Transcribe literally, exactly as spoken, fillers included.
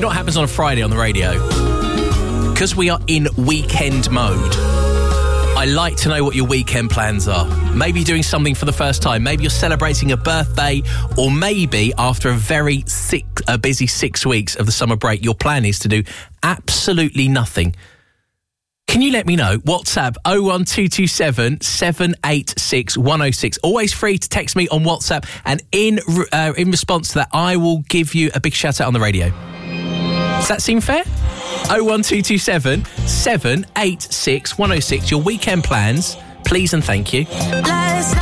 know what happens on a Friday on the radio? Because we are in weekend mode, I like to know what your weekend plans are. Maybe you're doing something for the first time. Maybe you're celebrating a birthday, or maybe after a very sick, a busy six weeks of the summer break, your plan is to do absolutely nothing. Can you let me know? WhatsApp oh one two two seven, seven eight six, one oh six. Always free to text me on WhatsApp, and in uh, in response to that, I will give you a big shout out on the radio. Does that seem fair? oh one two two seven, seven eight six, one oh six. Your weekend plans, please and thank you.